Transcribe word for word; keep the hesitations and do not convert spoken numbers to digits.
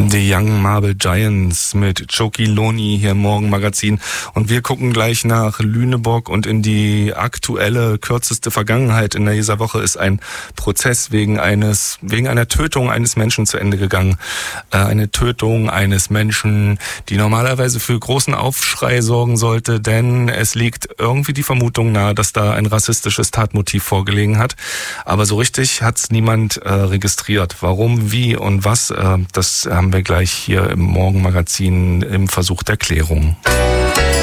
Die Young Marble Giants mit Choki Loni hier im Morgenmagazin. Und wir gucken gleich nach Lüneburg und in die aktuelle, kürzeste Vergangenheit. In dieser Woche ist ein Prozess wegen eines, wegen einer Tötung eines Menschen zu Ende gegangen. Äh, eine Tötung eines Menschen, die normalerweise für großen Aufschrei sorgen sollte, denn es liegt irgendwie die Vermutung nahe, dass da ein rassistisches Tatmotiv vorgelegen hat. Aber so richtig hat es niemand äh, registriert. Warum, wie und was, äh, das haben wir gleich hier im Morgenmagazin im Versuch der Klärung.